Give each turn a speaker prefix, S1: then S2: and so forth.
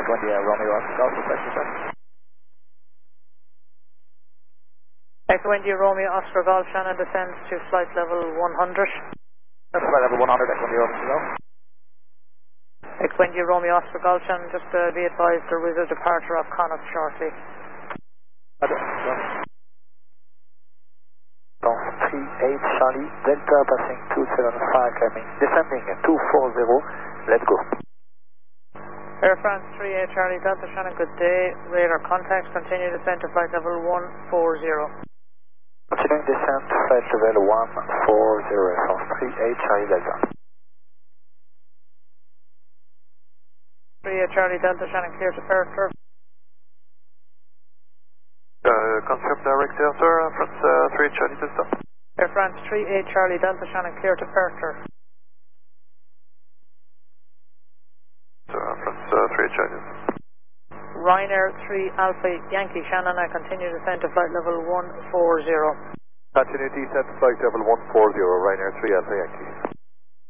S1: Equindy Romeo Oscar Golf, request sir.
S2: Equindy Romeo Oscar Golf, Shannon descends to flight level 100.
S1: Flight level 100, Equindy Romeo Oscar Golf.
S2: Equindy Romeo Oscar Golf, Shannon, just be advised there is a departure of Connacht shortly.
S1: Golf 38 Charlie, Delta passing 275, climbing, descending 240, let's go.
S2: Air France 38 Charlie Delta, Shannon, good day. Radar contacts, continue descent to flight level 140.
S1: Continuing descent to flight level 140, from 38 Charlie Delta.
S2: 38 Charlie Delta, Shannon, clear to Perth.
S3: Confirm direct air, sir, France 3 Charlie Delta.
S2: Air France 38 Charlie Delta, Shannon, clear to Perth.
S3: France 3 Charlie Delta.
S2: Ryanair 3 Alpha Yankee, Shannon, I continue descent to flight level 140.
S3: Continue descent to flight level 140, Ryanair 3 Alpha Yankee.